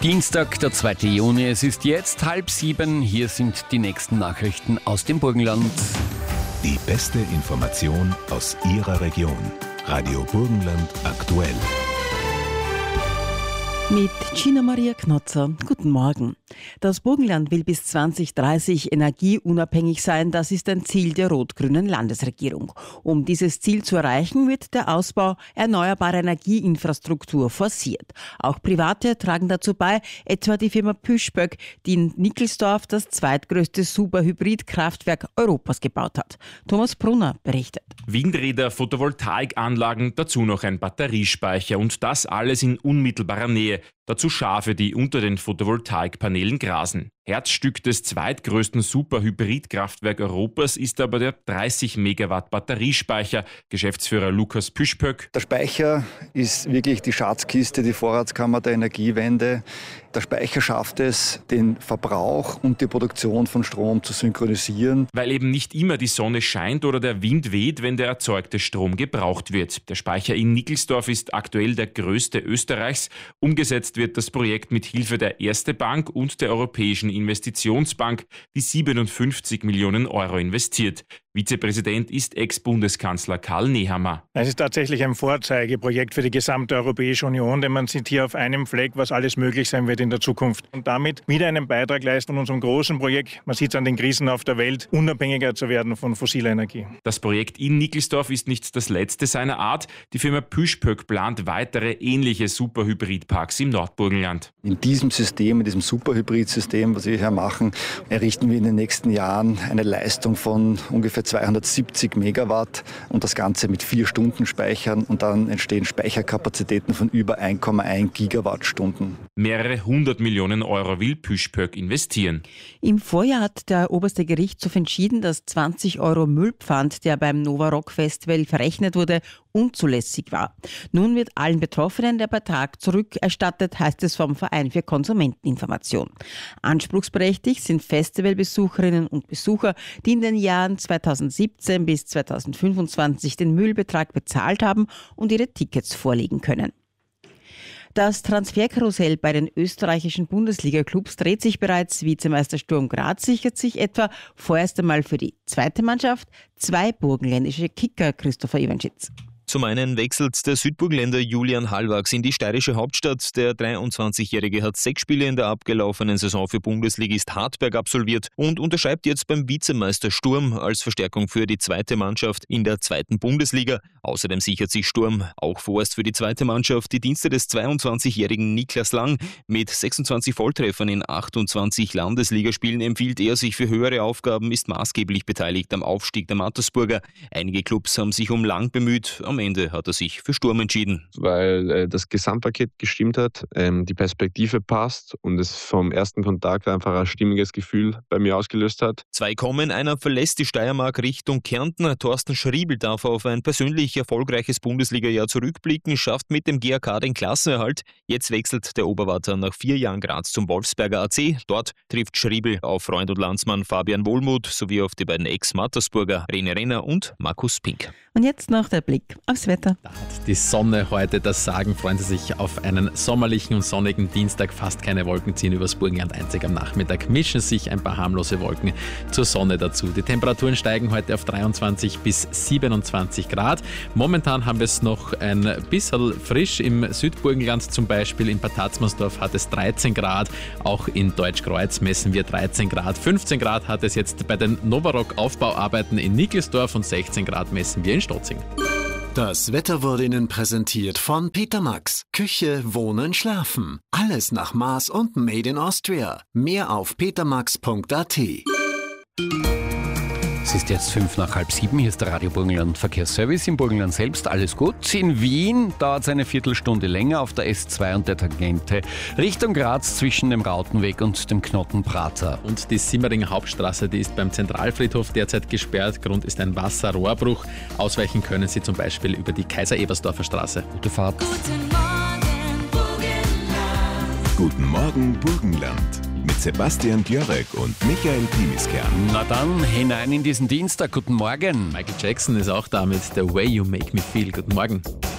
Dienstag, der 2. Juni, es ist jetzt 6:30. Hier sind die nächsten Nachrichten aus dem Burgenland. Die beste Information aus Ihrer Region. Radio Burgenland aktuell. Mit Gina Maria Knotzer. Guten Morgen. Das Burgenland will bis 2030 energieunabhängig sein. Das ist ein Ziel der rot-grünen Landesregierung. Um dieses Ziel zu erreichen, wird der Ausbau erneuerbarer Energieinfrastruktur forciert. Auch Private tragen dazu bei, etwa die Firma Püschböck, die in Nickelsdorf das zweitgrößte Superhybridkraftwerk Europas gebaut hat. Thomas Brunner berichtet. Windräder, Photovoltaikanlagen, dazu noch ein Batteriespeicher und das alles in unmittelbarer Nähe. Dazu Schafe, die unter den Photovoltaikpanelen grasen. Herzstück des zweitgrößten Superhybridkraftwerk Europas ist aber der 30 Megawatt Batteriespeicher. Geschäftsführer Lukas Püschböck. Der Speicher ist wirklich die Schatzkiste, die Vorratskammer der Energiewende. Der Speicher schafft es, den Verbrauch und die Produktion von Strom zu synchronisieren. Weil eben nicht immer die Sonne scheint oder der Wind weht, wenn der erzeugte Strom gebraucht wird. Der Speicher in Nickelsdorf ist aktuell der größte Österreichs. Umgesetzt wird das Projekt mit Hilfe der Erste Bank und der Europäischen Investitionsbank, die 57 Millionen Euro investiert. Vizepräsident ist Ex-Bundeskanzler Karl Nehammer. Es ist tatsächlich ein Vorzeigeprojekt für die gesamte Europäische Union, denn man sieht hier auf einem Fleck, was alles möglich sein wird in der Zukunft. Und damit wieder einen Beitrag leisten an unserem großen Projekt, man sieht es an den Krisen auf der Welt, unabhängiger zu werden von fossiler Energie. Das Projekt in Nickelsdorf ist nicht das letzte seiner Art. Die Firma Püschböck plant weitere ähnliche Superhybridparks im Nordburgenland. In diesem System, in diesem Superhybridsystem, was wir hier machen, errichten wir in den nächsten Jahren eine Leistung von ungefähr 270 Megawatt und das Ganze mit 4 Stunden Speichern und dann entstehen Speicherkapazitäten von über 1,1 Gigawattstunden. Mehrere 100 Millionen Euro will Püschböck investieren. Im Vorjahr hat der oberste Gerichtshof entschieden, dass 20 Euro Müllpfand, der beim Nova Rock Festival verrechnet wurde, unzulässig war. Nun wird allen Betroffenen der Betrag zurückerstattet, heißt es vom Verein für Konsumenteninformation. Anspruchsberechtigt sind Festivalbesucherinnen und Besucher, die in den Jahren 2017 bis 2025 den Müllbetrag bezahlt haben und ihre Tickets vorlegen können. Das Transferkarussell bei den österreichischen Bundesliga-Clubs dreht sich bereits. Vizemeister Sturm Graz sichert sich etwa vorerst einmal für die zweite Mannschaft 2 burgenländische Kicker, Christopher Iwanschitz. Zum einen wechselt der Südburgenländer Julian Hallwachs in die steirische Hauptstadt. Der 23-Jährige hat 6 Spiele in der abgelaufenen Saison für Bundesligist Hartberg absolviert und unterschreibt jetzt beim Vizemeister Sturm als Verstärkung für die zweite Mannschaft in der zweiten Bundesliga. Außerdem sichert sich Sturm auch vorerst für die zweite Mannschaft die Dienste des 22-jährigen Niklas Lang. Mit 26 Volltreffern in 28 Landesligaspielen empfiehlt er sich für höhere Aufgaben, ist maßgeblich beteiligt am Aufstieg der Mattersburger. Einige Clubs haben sich um Lang bemüht. Am Ende hat er sich für Sturm entschieden. Weil das Gesamtpaket gestimmt hat, die Perspektive passt und es vom ersten Kontakt einfach ein stimmiges Gefühl bei mir ausgelöst hat. 2 kommen, einer verlässt die Steiermark Richtung Kärnten. Thorsten Schriebel darf auf ein persönlich erfolgreiches Bundesliga-Jahr zurückblicken, schafft mit dem GAK den Klassenerhalt. Jetzt wechselt der Oberwarter nach 4 Jahren Graz zum Wolfsberger AC. Dort trifft Schriebel auf Freund und Landsmann Fabian Wohlmuth sowie auf die beiden Ex-Mattersburger René Renner und Markus Pink. Und jetzt noch der Blick aufs Wetter. Da hat die Sonne heute das Sagen. Freuen Sie sich auf einen sommerlichen und sonnigen Dienstag. Fast keine Wolken ziehen übers Burgenland. Einzig am Nachmittag mischen sich ein paar harmlose Wolken zur Sonne dazu. Die Temperaturen steigen heute auf 23 bis 27 Grad. Momentan haben wir es noch ein bisschen frisch. Im Südburgenland zum Beispiel in Bad Tatzmannsdorf hat es 13 Grad. Auch in Deutschkreuz messen wir 13 Grad. 15 Grad hat es jetzt bei den Novarock Aufbauarbeiten in Nickelsdorf und 16 Grad messen wir in Stotzing. Das Wetter wurde Ihnen präsentiert von Peter Max. Küche, Wohnen, Schlafen. Alles nach Maß und Made in Austria. Mehr auf petermax.at. Es ist jetzt 6:05. Hier ist der Radio Burgenland Verkehrsservice im Burgenland selbst. Alles gut. In Wien dauert es eine Viertelstunde länger auf der S2 und der Tangente Richtung Graz zwischen dem Rautenweg und dem Knottenprater. Und die Simmeringer Hauptstraße, die ist beim Zentralfriedhof derzeit gesperrt. Grund ist ein Wasserrohrbruch. Ausweichen können Sie zum Beispiel über die Kaiser-Ebersdorfer Straße. Gute Fahrt. Guten Morgen, Burgenland. Guten Morgen, Burgenland. Mit Sebastian Björek und Michael Pimiskern. Na dann, hinein in diesen Dienstag. Guten Morgen. Michael Jackson ist auch da mit The Way You Make Me Feel. Guten Morgen.